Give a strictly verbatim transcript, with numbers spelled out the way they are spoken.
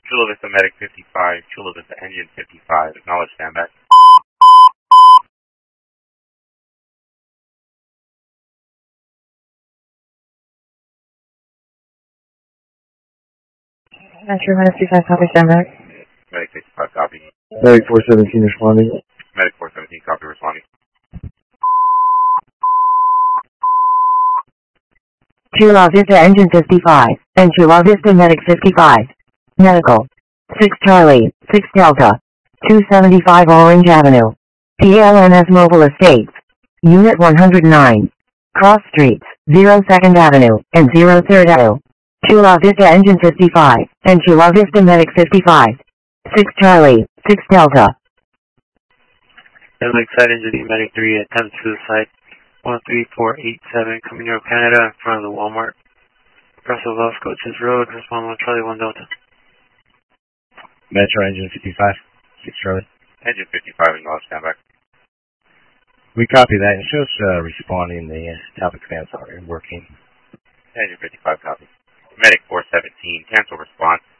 Chula Vista Medic fifty-five, Chula Vista Engine fifty-five, acknowledge standby. Metro Medic fifty-five, copy, standby. Medic fifty-five, copy. Medic four seventeen responding. Medic four seventeen, copy, responding. Chula Vista Engine fifty-five, and Chula Vista Medic fifty-five. Medical. six Charlie, six Delta. two seventy-five Orange Avenue. P L N S Mobile Estates. Unit one hundred nine. Cross Streets, zero second Avenue, and zero third Avenue. Chula Vista Engine fifty-five, and Chula Vista Medic fifty-five. six Charlie, six Delta. Lakeside Engine Medic three, attempt suicide. one three four eight seven, coming out of Canada, in front of the Walmart. Russell Los Coaches Road, respond one Charlie, one Delta. Metro Engine fifty-five, six Charlie. Engine fifty-five, acknowledge standby. We copy that. It shows uh, responding. The uh, topic fans are working. Engine fifty-five, copy. Medic four seventeen, cancel response.